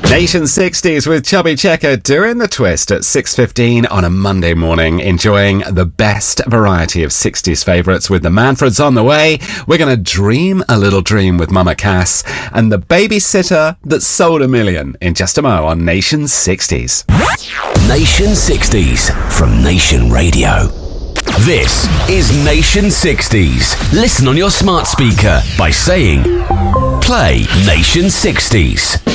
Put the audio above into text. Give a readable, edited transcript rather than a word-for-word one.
Nation 60s with Chubby Checker doing the twist at 6:15 on a Monday morning, enjoying the best variety of 60s favourites with the Manfreds on the way. We're going to dream a little dream with Mama Cass and the babysitter that sold a million in just a mo on Nation 60s. Nation 60s from Nation Radio. This is Nation 60s. Listen on your smart speaker by saying, play Nation 60s.